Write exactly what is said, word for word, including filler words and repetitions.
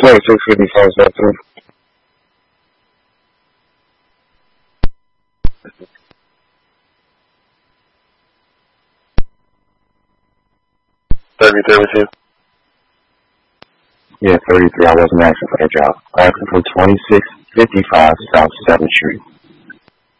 twenty-six fifty-five South two. thirty-three with you? Yeah, thirty-three. I wasn't asking for that job. I asked for twenty-six fifty-five South seventh Street.